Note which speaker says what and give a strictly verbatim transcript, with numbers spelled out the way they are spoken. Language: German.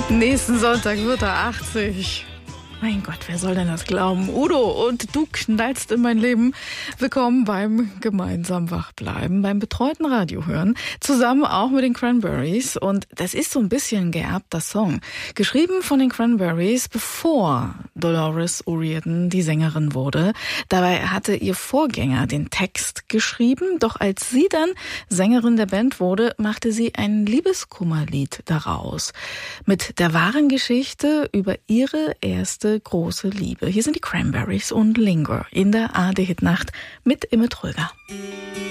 Speaker 1: Nächsten Sonntag wird er achtzig. Mein Gott, wer soll denn das glauben? Udo, und du knallst in mein Leben. Willkommen beim gemeinsam Wachbleiben, beim betreuten Radiohören, zusammen auch mit den Cranberries. Und das ist so ein bisschen ein geerbter Song. Geschrieben von den Cranberries, bevor Dolores O'Riordan die Sängerin wurde. Dabei hatte ihr Vorgänger den Text geschrieben, doch als sie dann Sängerin der Band wurde, machte sie ein Liebeskummerlied daraus. Mit der wahren Geschichte über ihre erste große Liebe. Hier sind die Cranberries und Linger in der A R D-Hitnacht mit Imme Tröger.